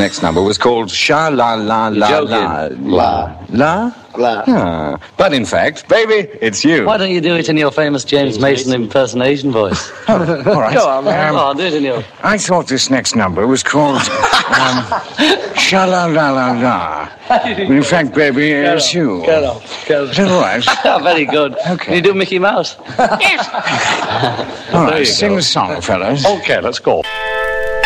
Next number was called Sha La La La La La La La. Ah. But in fact, baby, it's you. Why don't you do it in your famous James Mason impersonation voice? All right. Go on, man. Go on, do it in your... I thought this next number was called Sha La La La La. But in fact, baby, it's you. Get off. Is that all right? Very good. Okay. Can you do Mickey Mouse? All right, sing the song, fellas. Okay, let's go.